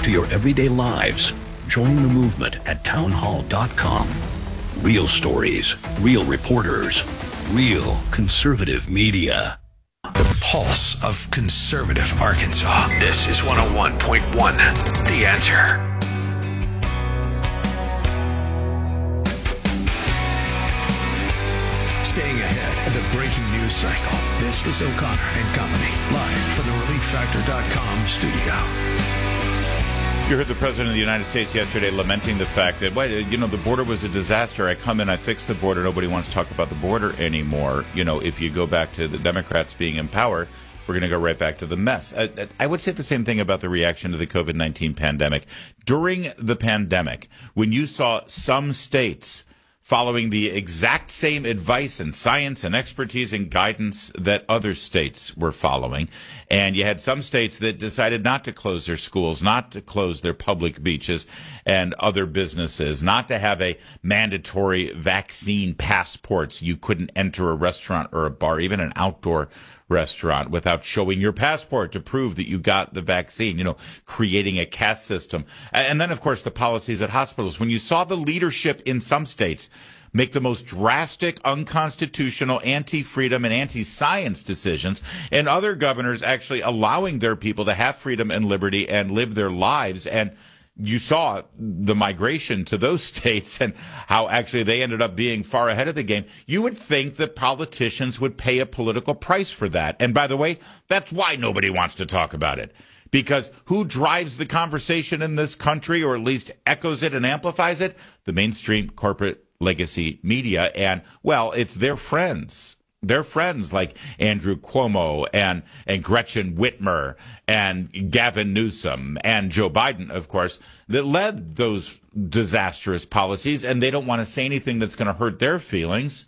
to your everyday lives. Join the movement at townhall.com. Real stories, real reporters, real conservative media. The pulse of conservative Arkansas. This is 101.1 The Answer. Staying ahead of the breaking news cycle. This is O'Connor and Company, live from the ReliefFactor.com studio. You heard the President of the United States yesterday lamenting the fact that, the border was a disaster. I come in, I fix the border. Nobody wants to talk about the border anymore. If you go back to the Democrats being in power, we're going to go right back to the mess. I would say the same thing about the reaction to the COVID-19 pandemic. During the pandemic, when you saw some states following the exact same advice and science and expertise and guidance that other states were following. And you had some states that decided not to close their schools, not to close their public beaches and other businesses, not to have a mandatory vaccine passports. You couldn't enter a restaurant or a bar, even an outdoor restaurant, without showing your passport to prove that you got the vaccine, creating a caste system. And then, of course, the policies at hospitals. When you saw the leadership in some states make the most drastic, unconstitutional, anti-freedom and anti-science decisions, and other governors actually allowing their people to have freedom and liberty and live their lives, and you saw the migration to those states and how actually they ended up being far ahead of the game. You would think that politicians would pay a political price for that. And by the way, that's why nobody wants to talk about it. Because who drives the conversation in this country, or at least echoes it and amplifies it? The mainstream corporate legacy media. And, well, it's their friends. Their friends like Andrew Cuomo and Gretchen Whitmer and Gavin Newsom and Joe Biden, of course, that led those disastrous policies, and they don't want to say anything that's going to hurt their feelings.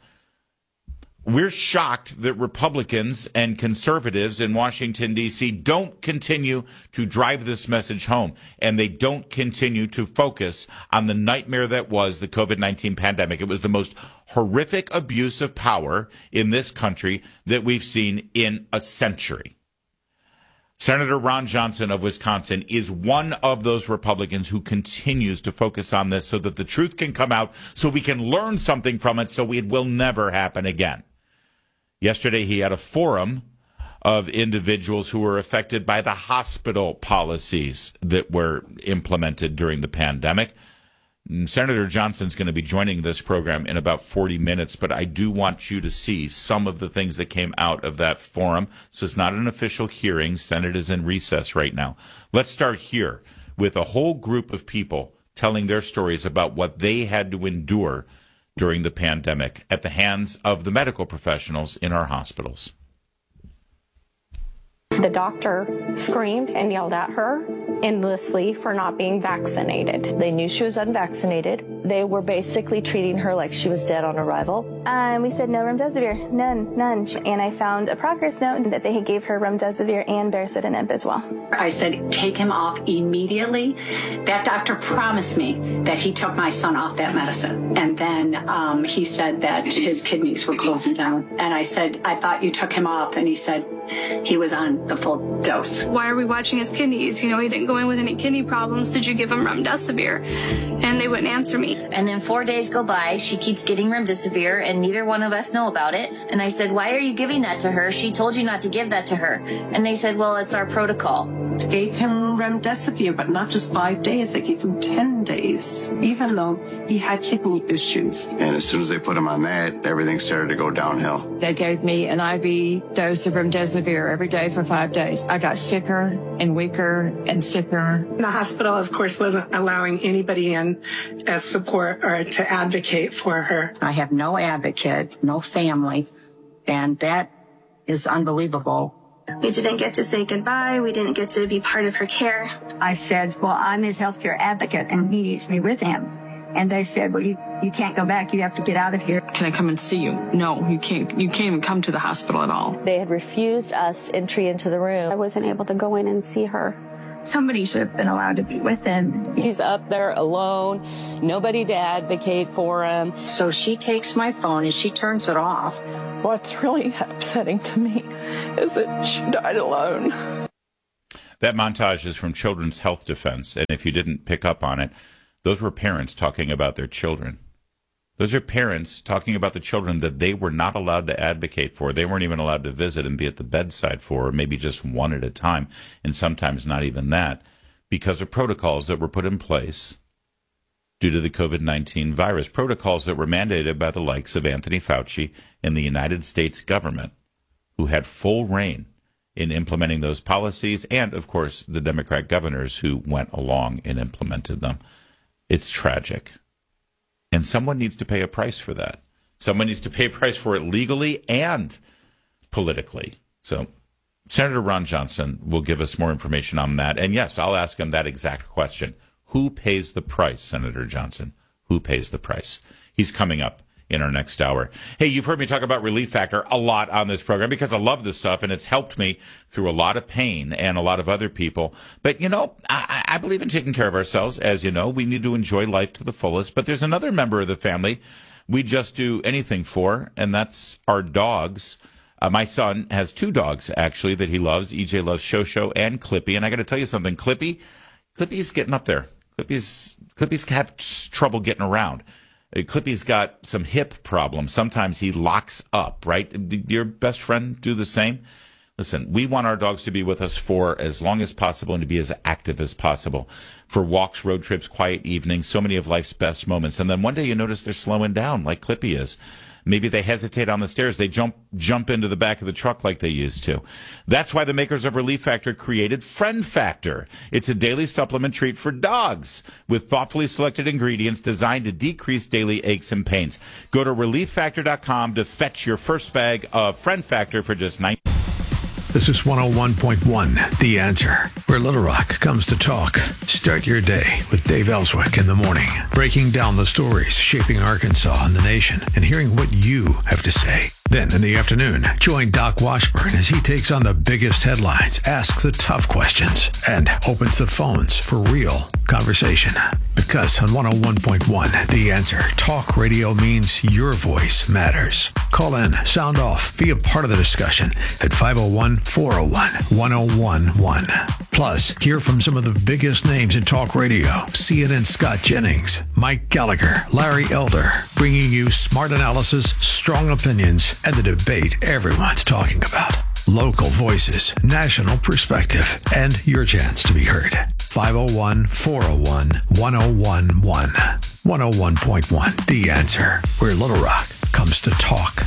We're shocked that Republicans and conservatives in Washington, D.C. don't continue to drive this message home, and they don't continue to focus on the nightmare that was the COVID-19 pandemic. It was the most horrific abuse of power in this country that we've seen in a century. Senator Ron Johnson of Wisconsin is one of those Republicans who continues to focus on this so that the truth can come out, so we can learn something from it, so it will never happen again. Yesterday, he had a forum of individuals who were affected by the hospital policies that were implemented during the pandemic. Senator Johnson's going to be joining this program in about 40 minutes, but I do want you to see some of the things that came out of that forum. So it's not an official hearing. Senate is in recess right now. Let's start here with a whole group of people telling their stories about what they had to endure during the pandemic at the hands of the medical professionals in our hospitals. The doctor screamed and yelled at her endlessly for not being vaccinated. They knew she was unvaccinated. They were basically treating her like she was dead on arrival. We said no remdesivir, none. And I found a progress note that they gave her remdesivir and baricitinib as well. I said, take him off immediately. That doctor promised me that he took my son off that medicine. And then he said that his kidneys were closing down. And I said, I thought you took him off. And he said he was on the full dose. Why are we watching his kidneys? He didn't go in with any kidney problems. Did you give him remdesivir? And they wouldn't answer me. And then 4 days go by. She keeps getting remdesivir, and neither one of us know about it. And I said, why are you giving that to her? She told you not to give that to her. And they said, well, it's our protocol. They gave him remdesivir, but not just 5 days. They gave him 10 days, even though he had kidney issues. And as soon as they put him on that, everything started to go downhill. They gave me an IV dose of remdesivir every day for 5 days. I got sicker and weaker and sicker. The hospital, of course, wasn't allowing anybody in as support or to advocate for her. I have no advocate, no family, and that is unbelievable. We didn't get to say goodbye. We didn't get to be part of her care. I said, well, I'm his healthcare advocate, and he needs me with him. And they said, well, you can't go back. You have to get out of here. Can I come and see you? No, you can't. You can't even come to the hospital at all. They had refused us entry into the room. I wasn't able to go in and see her. Somebody should have been allowed to be with him. He's up there alone, nobody to advocate for him. So she takes my phone and she turns it off. What's really upsetting to me is that she died alone. That montage is from Children's Health Defense, and if you didn't pick up on it, those were parents talking about their children. Those are parents talking about the children that they were not allowed to advocate for. They weren't even allowed to visit and be at the bedside for, or maybe just one at a time, and sometimes not even that, because of protocols that were put in place due to the COVID-19 virus, protocols that were mandated by the likes of Anthony Fauci and the United States government, who had full reign in implementing those policies, and, of course, the Democrat governors who went along and implemented them. It's tragic. And someone needs to pay a price for that. Someone needs to pay a price for it legally and politically. So Senator Ron Johnson will give us more information on that. And yes, I'll ask him that exact question. Who pays the price, Senator Johnson? Who pays the price? He's coming up in our next hour. Hey, you've heard me talk about Relief Factor a lot on this program because I love this stuff and it's helped me through a lot of pain and a lot of other people. But, you know, I believe in taking care of ourselves. As you know, we need to enjoy life to the fullest. But there's another member of the family we just do anything for, and that's our dogs. My son has 2 dogs, actually, that he loves. EJ loves Shosho and Clippy. And I got to tell you something, Clippy's getting up there. Clippy's have trouble getting around. Clippy's got some hip problems. Sometimes he locks up, right? Did your best friend do the same? Listen, we want our dogs to be with us for as long as possible and to be as active as possible. For walks, road trips, quiet evenings, so many of life's best moments. And then one day you notice they're slowing down like Clippy is. Maybe they hesitate on the stairs. They jump into the back of the truck like they used to. That's why the makers of Relief Factor created Friend Factor. It's a daily supplement treat for dogs with thoughtfully selected ingredients designed to decrease daily aches and pains. Go to ReliefFactor.com to fetch your first bag of Friend Factor for just $19. This is 101.1, The Answer, where Little Rock comes to talk. Start your day with Dave Ellswick in the morning, breaking down the stories shaping Arkansas and the nation and hearing what you have to say. Then in the afternoon, join Doc Washburn as he takes on the biggest headlines, asks the tough questions, and opens the phones for real conversation. Because on 101.1, The Answer, talk radio means your voice matters. Call in, sound off, be a part of the discussion at 501-401-1011. Plus, hear from some of the biggest names in talk radio. CNN Scott Jennings, Mike Gallagher, Larry Elder, bringing you smart analysis, strong opinions, and the debate everyone's talking about. Local voices, national perspective, and your chance to be heard. 501-401-1011. 101.1, The Answer, where Little Rock comes to talk.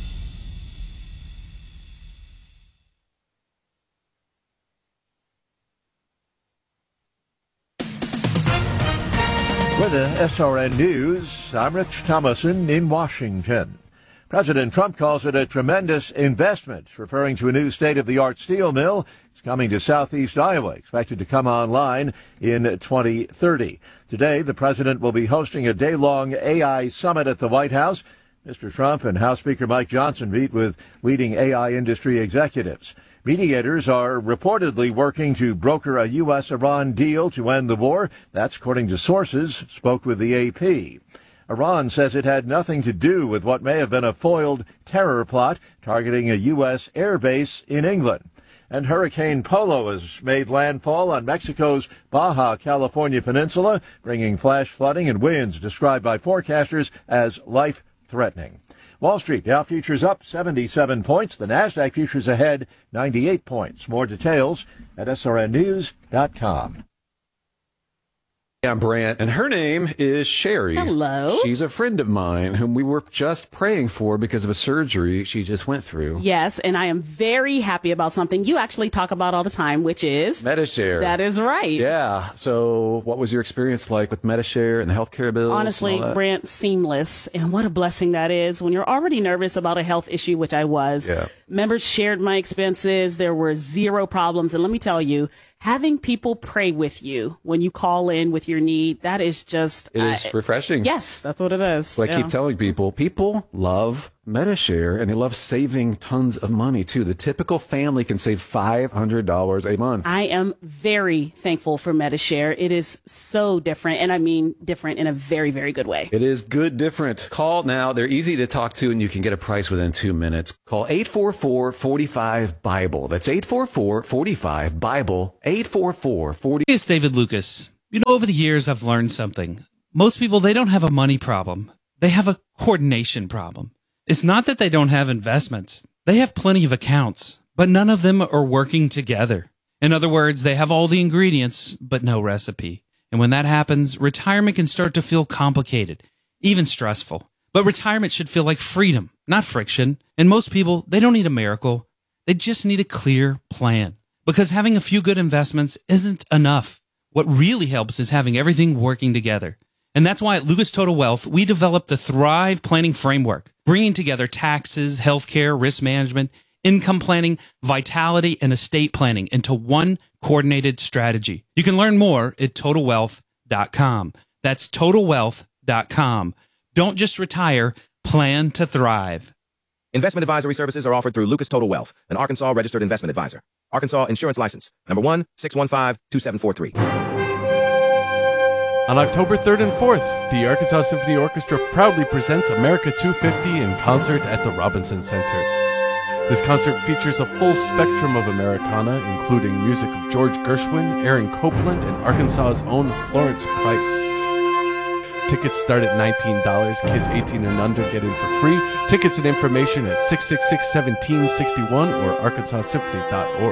With the SRN News, I'm Rich Thomason in Washington. President Trump calls it a tremendous investment, referring to a new state-of-the-art steel mill. It's coming to southeast Iowa, expected to come online in 2030. Today, the president will be hosting a day-long AI summit at the White House. Mr. Trump and House Speaker Mike Johnson meet with leading AI industry executives. Mediators are reportedly working to broker a U.S.-Iran deal to end the war. That's according to sources spoke with the AP. Iran says it had nothing to do with what may have been a foiled terror plot targeting a U.S. air base in England. And Hurricane Polo has made landfall on Mexico's Baja California Peninsula, bringing flash flooding and winds described by forecasters as life-threatening. Wall Street Dow futures up 77 points. The Nasdaq futures ahead 98 points. More details at srnnews.com. I'm Brant, and her name is Sherry. Hello. She's a friend of mine whom we were just praying for because of a surgery she just went through. Yes, and I am very happy about something you actually talk about all the time, which is Medi-Share. That is right. Yeah. So what was your experience like with Medi-Share and the healthcare bills? Honestly, Brant, seamless. And what a blessing that is when you're already nervous about a health issue, which I was. Yeah. Members shared my expenses. There were zero problems. And let me tell you, having people pray with you when you call in with your need, that is just... It is refreshing. Yes, that's what it is. But I keep telling people love MediShare, and they love saving tons of money, too. The typical family can save $500 a month. I am very thankful for MediShare. It is so different, and I mean different in a very, very good way. It is good different. Call now. They're easy to talk to, and you can get a price within 2 minutes. Call 844-45-BIBLE. That's 844-45-BIBLE, 844-40. It's David Lucas. You know, over the years, I've learned something. Most people, they don't have a money problem. They have a coordination problem. It's not that they don't have investments. They have plenty of accounts, but none of them are working together. In other words, they have all the ingredients, but no recipe. And when that happens, retirement can start to feel complicated, even stressful. But retirement should feel like freedom, not friction. And most people, they don't need a miracle. They just need a clear plan. Because having a few good investments isn't enough. What really helps is having everything working together. And that's why at Lucas Total Wealth, we developed the Thrive Planning Framework, bringing together taxes, healthcare, risk management, income planning, vitality, and estate planning into one coordinated strategy. You can learn more at TotalWealth.com. That's TotalWealth.com. Don't just retire, plan to thrive. Investment advisory services are offered through Lucas Total Wealth, an Arkansas registered investment advisor. Arkansas Insurance License, number 1-615-2743. On October 3rd and 4th, the Arkansas Symphony Orchestra proudly presents America 250 in concert at the Robinson Center. This concert features a full spectrum of Americana, including music of George Gershwin, Aaron Copland, and Arkansas's own Florence Price. Tickets start at $19. Kids 18 and under get in for free. Tickets and information at 666-1761 or arkansasymphony.org.